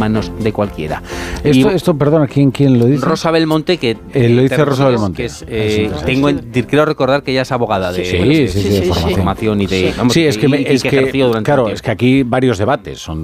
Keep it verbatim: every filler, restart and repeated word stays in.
manos de cualquiera. Esto, y, esto perdona, ¿quién, ¿quién lo dice? Rosa Belmonte, que eh, lo dice Rosa Belmonte. Que es, eh, sí, tengo, quiero recordar que ella es abogada de, sí, de, sí, sí, de, de formación y de... Sí, vamos, sí es que, y, me, y es que, que durante claro, es que aquí varios debates son